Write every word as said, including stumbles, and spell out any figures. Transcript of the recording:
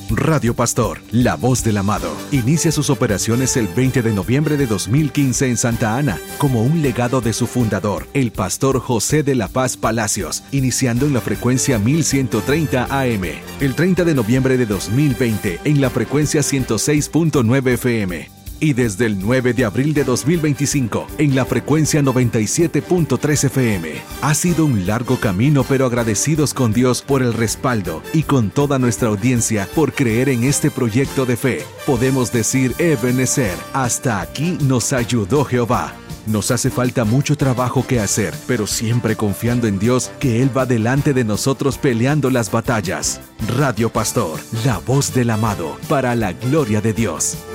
Radio Pastor, la voz del amado, inicia sus operaciones el veinte de noviembre de dos mil quince en Santa Ana, como un legado de su fundador, el pastor José de la Paz Palacios, iniciando en la frecuencia mil ciento treinta A M. El treinta de noviembre de dos mil veinte en la frecuencia ciento seis punto nueve F M. Y desde el nueve de abril de dos mil veinticinco, en la frecuencia noventa y siete punto tres F M. Ha sido un largo camino, pero agradecidos con Dios por el respaldo y con toda nuestra audiencia por creer en este proyecto de fe. Podemos decir, Ebenezer, hasta aquí nos ayudó Jehová. Nos hace falta mucho trabajo que hacer, pero siempre confiando en Dios que Él va delante de nosotros peleando las batallas. Radio Pastor, la voz del amado, para la gloria de Dios.